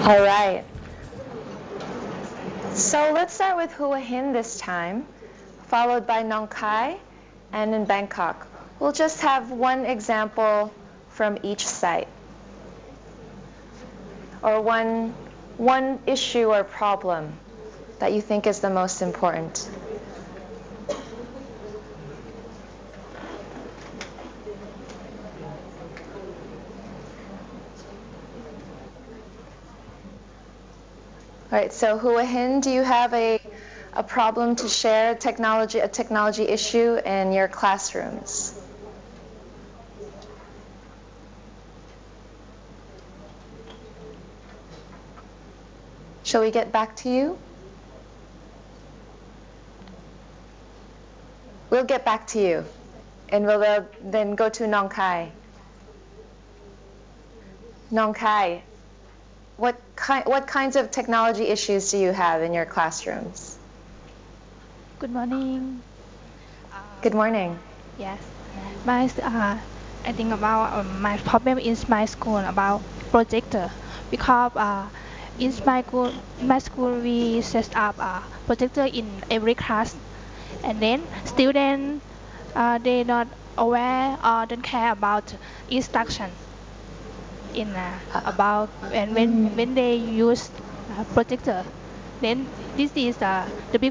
All right. So let's start with Hua Hin this time, followed by Nong Khai, and in Bangkok. We'll just have one example from each site, or one issue or problem that you think is the most important. All right, so Hua Hin, do you have a problem to share, a technology issue in your classrooms? Shall we get back to you? We'll get back to you, and we'll then go to Nong Khai. Nong Khai, what kinds of technology issues do you have in your classrooms? Good morning. Good morning. Yes, I think about my problem is my school about projector because in my school we set up a projector in every class, and then students they not aware or don't care about instruction in about and when they use projector, then this is the big